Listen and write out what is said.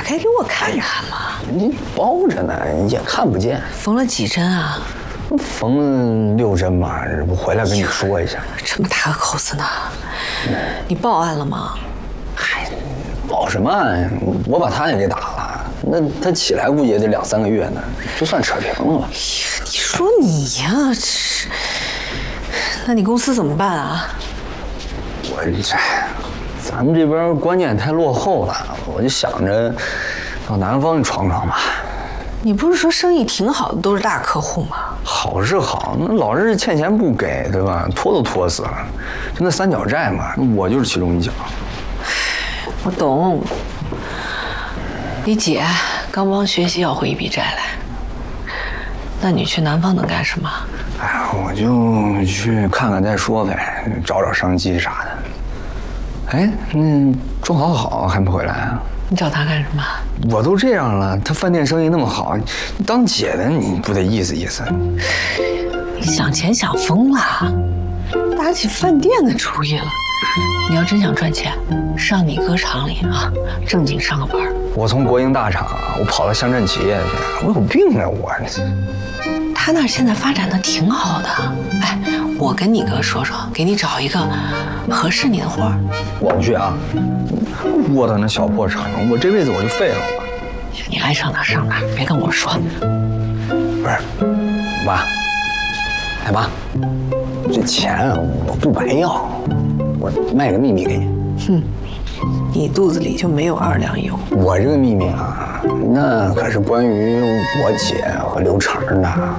开给我看看嘛。 你包着呢，也看不见。 缝了几针啊？ 缝了6针嘛，我回来跟你说一下。 这么大个口子呢？你报案了吗？ 嗨，报什么案？我把他也给打了，那他起来估计也得2、3个月呢，就算扯平了吧。 你说你呀，那你公司怎么办啊？ 咱们这边观念太落后了，我就想着到南方闯闯吧。 你不是说生意挺好的，都是大客户吗？ 好是好，那老是欠钱不给，对吧？拖都拖死了，就那3角债嘛，我就是其中一角。 我懂。你姐刚帮学习要回一笔债来，那你去南方能干什么？ 哎呀，我就去看看再说呗，找找商机啥的。哎，那钟好还没回来啊？ 你找他干什么？ 我都这样了，他饭店生意那么好，当姐的你不得意思意思？ 你想钱想疯了，打起饭店的主意了。你要真想赚钱，上你哥厂里啊，正经上个班。 我从国营大厂我跑到乡镇企业去，我有病啊我！ 他那儿现在发展的挺好的，哎，我跟你哥说说，给你找一个合适你的活儿。 我不去啊，窝到那小破厂，我这辈子我就废了我。 你爱上哪上哪，别跟我说。 不是，妈，哎妈，这钱啊我不白要，我卖个秘密给你。 哼，你肚子里就没有2两油。 我这个秘密啊，那可是关于我姐和刘成的。